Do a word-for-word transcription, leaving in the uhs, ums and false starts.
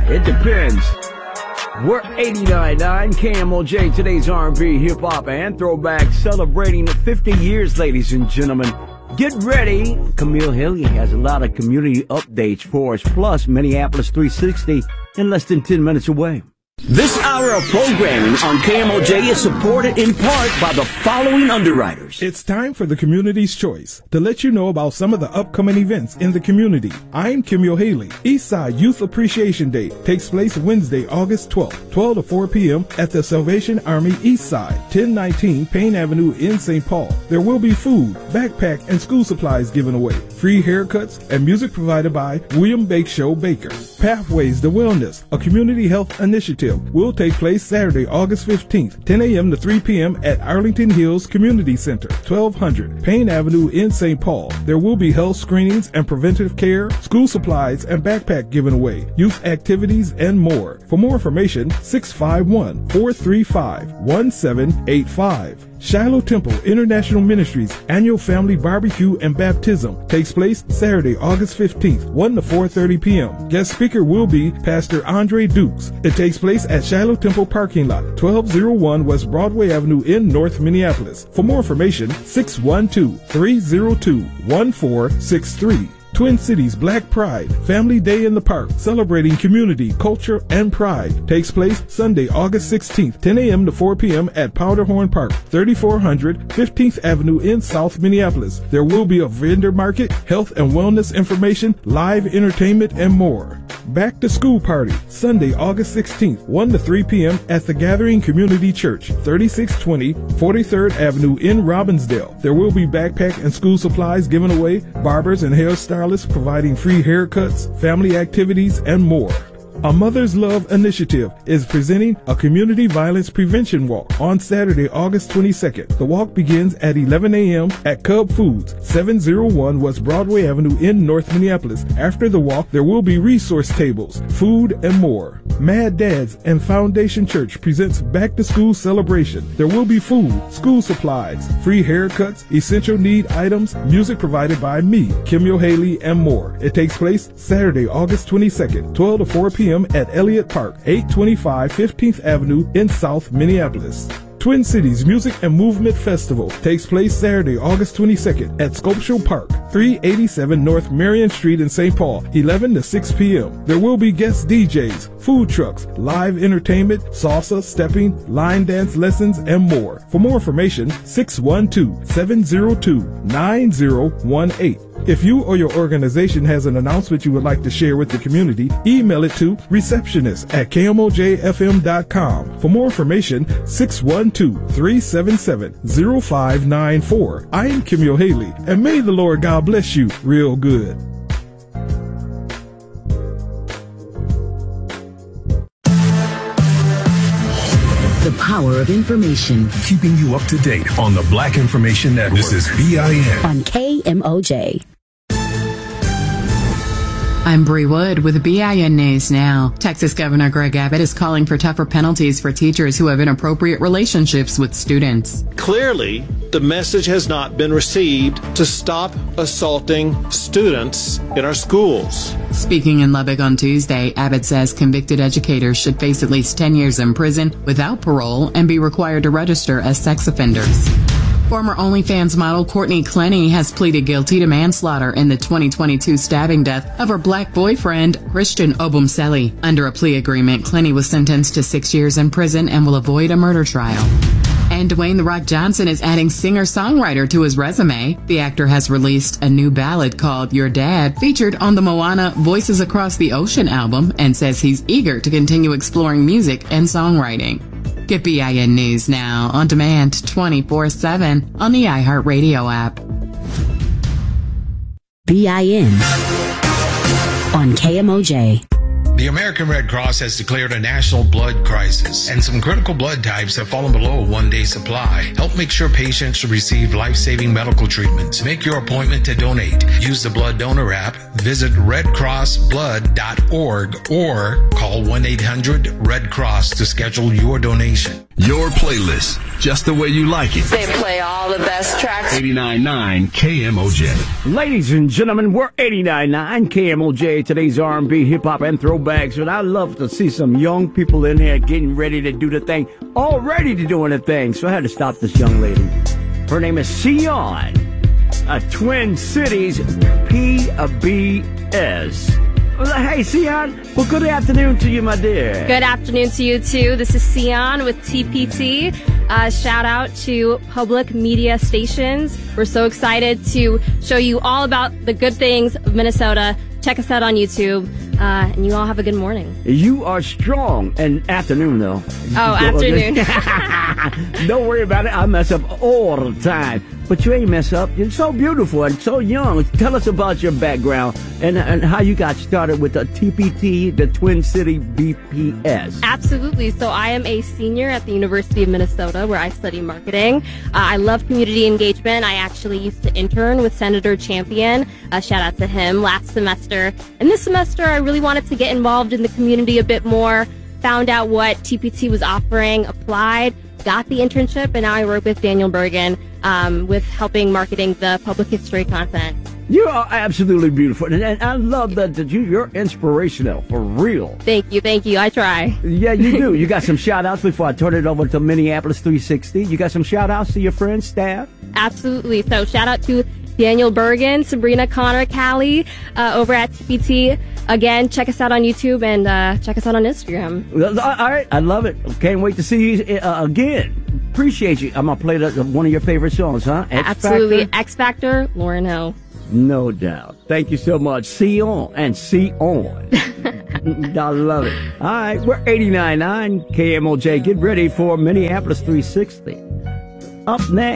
It depends. We're eighty-nine point nine K M O J, today's R and B, hip-hop, and throwback, celebrating fifty years, ladies and gentlemen. Get ready. Camille Haley has a lot of community updates for us, plus Minneapolis three sixty in less than ten minutes away. This hour of programming on K M O J is supported in part by the following underwriters. It's time for the Community's Choice to let you know about some of the upcoming events in the community. I'm Camille Haley. Eastside Youth Appreciation Day takes place Wednesday, August twelfth, twelve to four p.m. at the Salvation Army Eastside, ten nineteen Payne Avenue in Saint Paul. There will be food, backpack, and school supplies given away, free haircuts, and music provided by William Bake Show Baker. Pathways to Wellness, a community health initiative, will take place Saturday, August fifteenth, ten a.m. to three p.m. at Arlington Hills Community Center, twelve hundred Payne Avenue in Saint Paul. There will be health screenings and preventive care, school supplies and backpack given away, youth activities, and more. For more information, six five one, four three five, one seven eight five. Shiloh Temple International Ministries Annual Family Barbecue and Baptism takes place Saturday, August fifteenth, one to four thirty p.m. Guest speaker will be Pastor Andre Dukes. It takes place at Shiloh Temple Parking Lot, twelve oh one West Broadway Avenue in North Minneapolis. For more information, six one two, three oh two, one four six three. Twin Cities Black Pride Family Day in the Park, celebrating community, culture, and pride, takes place Sunday, August sixteenth, ten a.m. to four p.m. at Powderhorn Park, thirty-four hundred fifteenth Avenue in South Minneapolis. There will be a vendor market, health and wellness information, live entertainment, and more. Back to School Party, Sunday, August sixteenth, one to three p.m. at the Gathering Community Church, thirty-six twenty forty-third Avenue in Robbinsdale. There will be backpack and school supplies given away, barbers and hairstylists providing free haircuts, family activities, and more. A Mother's Love Initiative is presenting a community violence prevention walk on Saturday, August twenty-second. The walk begins at eleven a.m. at Cub Foods, seven oh one West Broadway Avenue in North Minneapolis. After the walk, there will be resource tables, food, and more. Mad Dads and Foundation Church presents Back to School Celebration. There will be food, school supplies, free haircuts, essential need items, music provided by me, Camille Haley, and more. It takes place Saturday, August twenty-second, twelve to four p.m. at Elliott Park, eight twenty-five fifteenth Avenue in South Minneapolis. Twin Cities Music and Movement Festival takes place Saturday, August twenty-second at Sculptural Park, three eighty-seven North Marion Street in Saint Paul, eleven to six p.m. There will be guest D Js, food trucks, live entertainment, salsa, stepping, line dance lessons, and more. For more information, six one two, seven oh two, nine oh one eight. If you or your organization has an announcement you would like to share with the community, email it to receptionist at k m o j f m dot com. For more information, six one two, three seven seven, oh five nine four. I am Camille Haley, and may the Lord God bless you real good. The power of information. Keeping you up to date on the Black Information Network. This is B I N. On K M O J. I'm Bree Wood with B I N News Now. Texas Governor Greg Abbott is calling for tougher penalties for teachers who have inappropriate relationships with students. Clearly, the message has not been received to stop assaulting students in our schools. Speaking in Lubbock on Tuesday, Abbott says convicted educators should face at least ten years in prison without parole and be required to register as sex offenders. Former OnlyFans model Courtney Clenny has pleaded guilty to manslaughter in the twenty twenty-two stabbing death of her black boyfriend, Christian Obumseli. Under a plea agreement, Clenny was sentenced to six years in prison and will avoid a murder trial. And Dwayne "The Rock" Johnson is adding singer-songwriter to his resume. The actor has released a new ballad called Your Dad, featured on the Moana Voices Across the Ocean album, and says he's eager to continue exploring music and songwriting. Get B I N News Now on demand twenty-four seven on the iHeartRadio app. B I N on K M O J. The American Red Cross has declared a national blood crisis, and some critical blood types have fallen below a one-day supply. Help make sure patients receive life-saving medical treatments. Make your appointment to donate. Use the Blood Donor app, visit red cross blood dot org, or call one eight hundred red cross to schedule your donation. Your playlist, just the way you like it. They play all the best tracks. eighty-nine point nine K M O J. Ladies and gentlemen, we're eighty-nine point nine K M O J, today's R and B, hip-hop, and throwback. throwbacks, but I love to see some young people in here getting ready to do the thing, already doing the thing. So I had to stop this young lady. Her name is Sion, a Twin Cities P B S. Hey, Sion. Well, good afternoon to you, my dear. Good afternoon to you, too. This is Sion with T P T. Uh, shout out to public media stations. We're so excited to show you all about the good things of Minnesota. Check us out on YouTube. Uh, and you all have a good morning. You are strong. And afternoon, though. Oh, afternoon. Don't worry about it. I mess up all the time. But you ain't mess up. You're so beautiful and so young. Tell us about your background and, and how you got started with the T P T, the Twin City B P S. Absolutely. So I am a senior at the University of Minnesota, where I study marketing. Uh, I love community engagement. I actually used to intern with Senator Champion. Uh, shout out to him last semester. And this semester, I really wanted to get involved in the community a bit more, found out what T P T was offering, applied, got the internship, and now I work with Daniel Bergen um, with helping marketing the public history content. You are absolutely beautiful, and, and I love that, that you, you're inspirational, for real. Thank you, thank you. I try. Yeah, you do. You got some shout-outs before I turn it over to Minneapolis three sixty. You got some shout-outs to your friends, staff? Absolutely. So shout out to Daniel Bergen, Sabrina, Connor, Callie, uh, over at T P T. Again, check us out on YouTube and uh, check us out on Instagram. All right, I love it. Can't wait to see you uh, again. Appreciate you. I'm going to play the, one of your favorite songs, huh? X Absolutely. Factor? X Factor, Lauryn Hill. No doubt. Thank you so much. See on and see on. I love it. All right, we're eighty-nine point nine K M O J. Get ready for Minneapolis three sixty. Up next.